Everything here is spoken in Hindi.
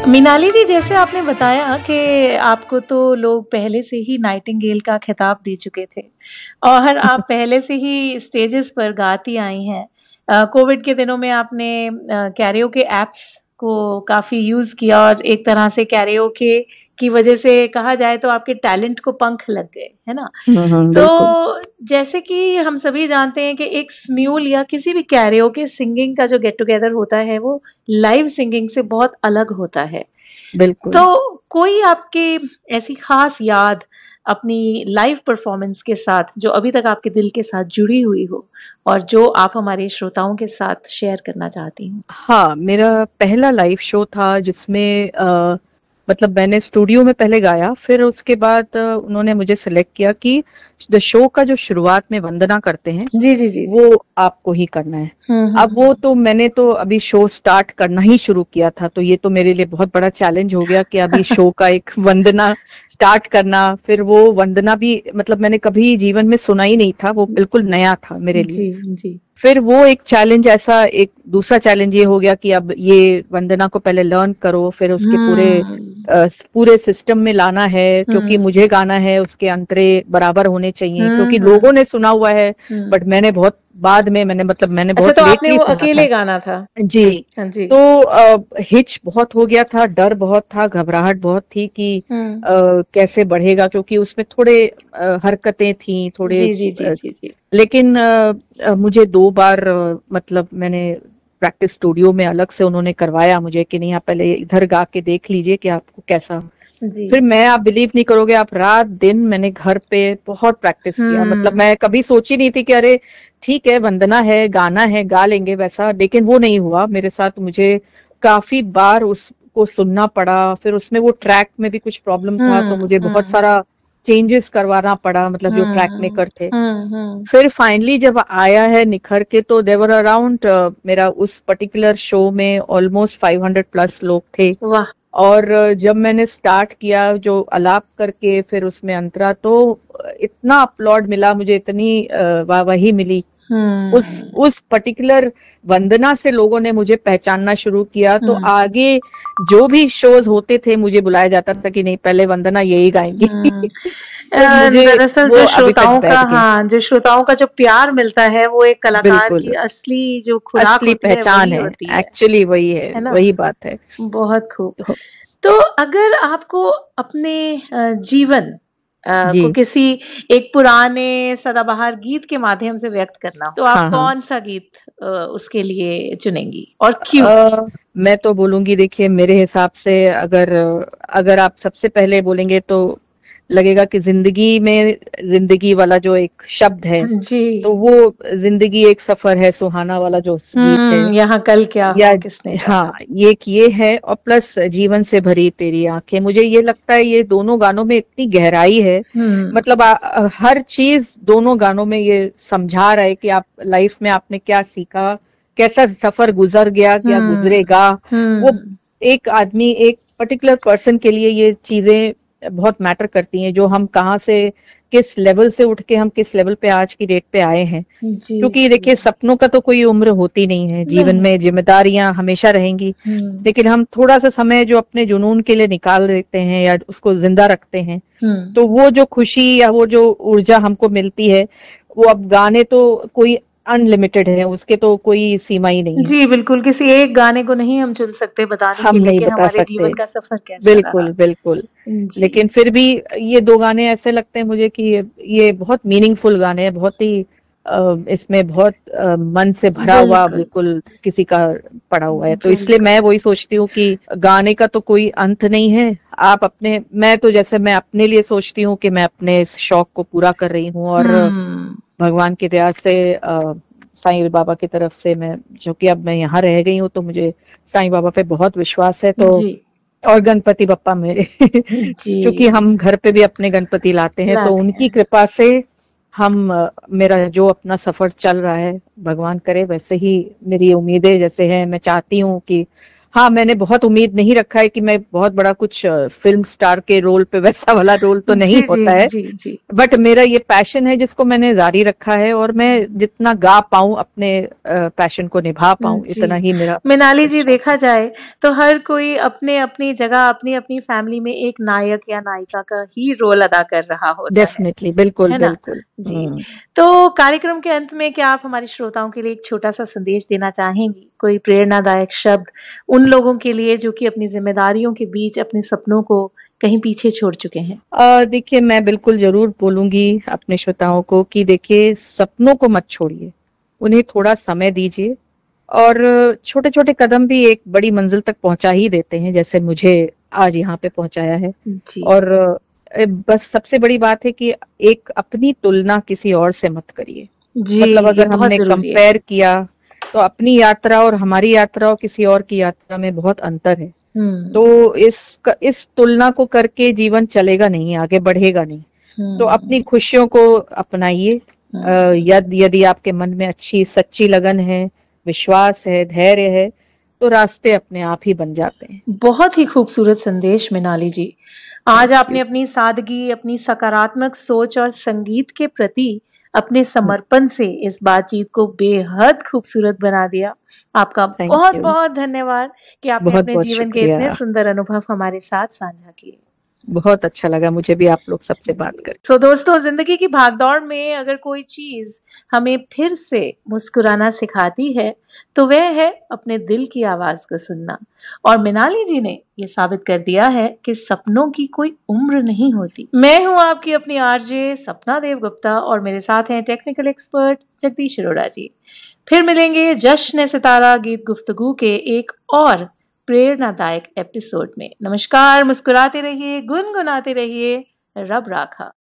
मीनाली जी, जैसे आपने बताया कि आपको तो लोग पहले से ही नाइटिंगेल का खिताब दे चुके थे और आप पहले से ही स्टेजेस पर गाती आई हैं। कोविड के दिनों में आपने कैरियोके ऐप्स को काफ़ी यूज़ किया और एक तरह से कैरियोके की वजह से कहा जाए तो आपके टैलेंट को पंख लग गए, है ना? बिल्कुल। तो जैसे कि हम सभी जानते हैं कि एक स्म्यूल या किसी भी कैरियोके सिंगिंग का जो गेट टुगेदर होता है वो लाइव सिंगिंग से बहुत अलग होता है। बिल्कुल। तो कोई आपकी ऐसी खास याद अपनी लाइव परफॉर्मेंस के साथ जो अभी तक आपके दिल के साथ जुड़ी हुई हो और जो आप हमारे श्रोताओं के साथ शेयर करना चाहती हूँ? हाँ, मेरा पहला लाइव शो था जिसमें मतलब मैंने स्टूडियो में पहले गाया, फिर उसके बाद उन्होंने मुझे सेलेक्ट किया कि द शो का जो शुरुआत में वंदना करते हैं जी, जी, जी, जी। वो आपको ही करना है। अब वो तो मैंने तो अभी शो स्टार्ट करना ही शुरू किया था, तो ये तो मेरे लिए बहुत बड़ा चैलेंज हो गया कि अभी शो का एक वंदना स्टार्ट करना, फिर वो वंदना भी मतलब मैंने कभी जीवन में सुना ही नहीं था, वो बिल्कुल नया था मेरे लिए। जी, जी। फिर वो एक चैलेंज, ऐसा एक दूसरा चैलेंज ये हो गया कि अब ये वंदना को पहले लर्न करो, फिर उसके पूरे सिस्टम में लाना है, क्योंकि मुझे गाना है, उसके अंतरे बराबर होने चाहिए, क्योंकि लोगों ने सुना हुआ है बट मैंने बहुत बाद में मैंने अच्छा, बहुत तो आपने लेटली वो सुना अकेले था। गाना था? जी। हाँ जी। तो हिच बहुत हो गया था, डर बहुत था, घबराहट बहुत थी कि कैसे बढ़ेगा, क्योंकि उसमें थोड़े हरकतें थी, थोड़े जी, जी, जी, जी, जी। लेकिन मुझे 2 बार मतलब मैंने प्रैक्टिस स्टूडियो में अलग से उन्होंने करवाया मुझे कि नहीं आप पहले इधर गा के देख लीजिए कि आपको कैसा। जी। फिर मैं, आप बिलीव नहीं करोगे, आप रात दिन मैंने घर पे बहुत प्रैक्टिस किया। मतलब मैं कभी सोची नहीं थी कि अरे ठीक है वंदना है, गाना है, गा लेंगे वैसा, लेकिन वो नहीं हुआ मेरे साथ। मुझे काफी बार उसको सुनना पड़ा, फिर उसमें वो ट्रैक में भी कुछ प्रॉब्लम था तो मुझे बहुत सारा चेंजेस करवाना पड़ा, मतलब जो ट्रैक मेकर थे। फिर फाइनली जब आया है निखर के, तो देवर अराउंड मेरा उस पर्टिकुलर शो में ऑलमोस्ट 500 प्लस लोग थे। वाह! और जब मैंने स्टार्ट किया जो अलाप करके, फिर उसमें अंतरा, तो इतना अपलॉड मिला मुझे, इतनी वाहवाही मिली। उस पर्टिकुलर वंदना से लोगों ने मुझे पहचानना शुरू किया, तो आगे जो भी शोज होते थे मुझे बुलाया जाता था कि नहीं पहले वंदना यही गाएंगी। तो मुझे दरअसल वो जो अभी तक श्रोताओं का, बैठ गए। हाँ, जो श्रोताओं का जो प्यार मिलता है वो एक कलाकार की बिल्कुल, असली जो खुराक असली होती है पहचान वही है, होती एक्चुअली वही है, है ना? वही बात है। बहुत खूब। तो, तो अगर आपको अपने जीवन को जी। किसी एक पुराने सदाबहार गीत के माध्यम से व्यक्त करना हो, तो आप हाँ, हाँ। कौन सा गीत उसके लिए चुनेंगी और क्यों? मैं तो बोलूंगी, देखिए मेरे हिसाब से अगर अगर आप सबसे पहले बोलेंगे तो लगेगा कि जिंदगी में, जिंदगी वाला जो एक शब्द है, जी। तो वो जिंदगी एक सफर है सुहाना वाला जो गीत है, यहाँ कल क्या या हो किसने हाँ जाना। ये है। और प्लस जीवन से भरी तेरी आंखें, मुझे ये लगता है ये दोनों गानों में इतनी गहराई है। मतलब हर चीज दोनों गानों में ये समझा रहा है कि आप लाइफ में आपने क्या सीखा, कैसा सफर गुजर गया, क्या गुजरेगा। वो एक आदमी, एक पर्टिकुलर पर्सन के लिए ये चीजें बहुत मैटर करती हैं, जो हम कहाँ से, किस लेवल से उठ के हम किस लेवल पे आज की डेट पे आए हैं। जी, क्योंकि जी। देखिए सपनों का तो कोई उम्र होती नहीं है, जीवन नहीं। में जिम्मेदारियां हमेशा रहेंगी, लेकिन हम थोड़ा सा समय जो अपने जुनून के लिए निकाल देते हैं या उसको जिंदा रखते हैं, तो वो जो खुशी या वो जो ऊर्जा हमको मिलती है, वो अब गाने तो कोई अनलिमिटेड है, उसके तो कोई सीमा ही नहीं है। जी, बिल्कुल, किसी एक गाने को नहीं हम चुन सकते बताने हम के लिए नहीं कि बता हमारे सकते। जीवन का सफर कैसा रहा। बिल्कुल, बिल्कुल। जी। लेकिन फिर भी ये 2 गाने ऐसे लगते हैं मुझे कि ये बहुत मीनिंगफुल गाने हैं, बहुत ही इसमें बहुत मन से भरा हुआ बिल्कुल, बिल्कुल किसी का पड़ा हुआ है। तो इसलिए बिल्कुल। मैं वही सोचती हूँ कि गाने का तो कोई अंत नहीं है। आप अपने, मैं तो जैसे मैं अपने लिए सोचती हूँ कि मैं अपने इस शौक को पूरा कर रही हूँ, और भगवान की दया से साईं बाबा की तरफ से, मैं जो कि अब मैं यहाँ रह गई हूँ तो मुझे साईं बाबा पे बहुत विश्वास है, तो जी, और गणपति बप्पा मेरे क्योंकि जी, हम घर पे भी अपने गणपति लाते हैं, तो लाते उनकी हैं। कृपा से हम मेरा जो अपना सफर चल रहा है, भगवान करे वैसे ही मेरी उम्मीदें जैसे हैं, मैं चाहती हूँ कि हाँ, मैंने बहुत उम्मीद नहीं रखा है कि मैं बहुत बड़ा कुछ फिल्म स्टार के रोल पे, वैसा वाला रोल तो नहीं जी, जी, होता है। जी, जी। बट मेरा ये पैशन है जिसको मैंने जारी रखा है, और मैं जितना गा पाऊं अपने पैशन को निभा पाऊं, जी। इतना ही मेरा मृणाली बस जी, शौक देखा है। जाए तो हर कोई अपने-अपनी जगह, अपनी-अपनी फैमिली में एक नायक या नायिका का ही रोल अदा कर रहा होता डेफिनेटली, बिल्कुल है ना? बिल्कुल। जी। तो कार्यक्रम के अंत में क्या आप हमारे श्रोताओं के लिए एक छोटा-सा संदेश देना चाहेंगी? कोई प्रेरणादायक शब्द उन लोगों के लिए जो कि अपनी ज़िम्मेदारियों के बीच अपने सपनों को कहीं पीछे छोड़ चुके हैं? देखिए, मैं बिल्कुल जरूर बोलूंगी अपने श्रोताओं को कि देखिए, सपनों को मत छोड़िए, उन्हें थोड़ा समय दीजिए, और छोटे छोटे कदम भी एक बड़ी मंजिल तक पहुंचा ही देते हैं, जैसे मुझे आज यहाँ पे पहुंचाया है। जी। और बस सबसे बड़ी बात है कि एक अपनी तुलना किसी और से मत करिए। जी, मतलब ये अगर बहुत हमने ज़रूरी है। कंपेयर किया, तो अपनी यात्रा और हमारी यात्रा और किसी और की यात्रा में बहुत अंतर है। हुँ, तो इस तुलना को करके जीवन चलेगा नहीं, आगे बढ़ेगा नहीं। तो हुँ, अपनी खुशियों को अपनाइए। हुँ। यदि आपके मन में अच्छी सच्ची लगन है, विश्वास है, धैर्य है, तो रास्ते अपने आप ही बन जाते हैं। बहुत ही खूबसूरत संदेश मृणाली जी। आज थैंक आपने यू। अपनी सादगी, अपनी सकारात्मक सोच और संगीत के प्रति अपने समर्पण से इस बातचीत को बेहद खूबसूरत बना दिया। आपका थैंक यू। बहुत-बहुत धन्यवाद कि आपने बहुत अपने बहुत जीवन के शुक्रिया। इतने सुंदर अनुभव हमारे साथ साझा किए। बहुत अच्छा लगा मुझे भी आप लोग सबसे बात जी। कर। दोस्तों, ज़िंदगी की भागदौड़ में अगर कोई चीज़ हमें फिर से मुस्कुराना सिखाती है, तो वह है अपने दिल की आवाज़ को सुनना। और मृणाली जी ने ये साबित कर दिया है कि सपनों की कोई उम्र नहीं होती। मैं हूँ आपकी अपनी आरजे सपना देव गुप्ता, और मेरे साथ हैं टेक्निकल एक्सपर्ट जगदीश अरोड़ा जी। फिर मिलेंगे जश्न सितारा गीत गुफ्तगू के एक और प्रेरणादायक एपिसोड में। नमस्कार, मुस्कुराते रहिए, गुनगुनाते रहिए, रब राखा।